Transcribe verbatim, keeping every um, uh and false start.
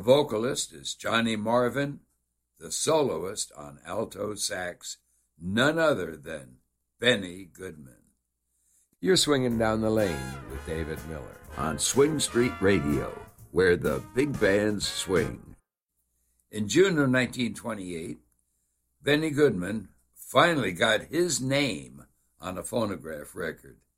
vocalist is Johnny Marvin, the soloist on alto sax, none other than Benny Goodman. You're swinging down the lane with David Miller on Swing Street Radio, where the big bands swing. In June of nineteen twenty-eight, Benny Goodman finally got his name on a phonograph record.